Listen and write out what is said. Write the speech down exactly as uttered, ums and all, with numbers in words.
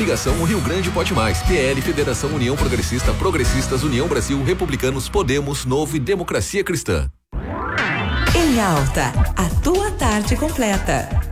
Coligação O Rio Grande Pode Mais, P L, Federação União Progressista, Progressistas, União Brasil, Republicanos, Podemos, Novo e Democracia Cristã. Em Alta, a tua tarde completa.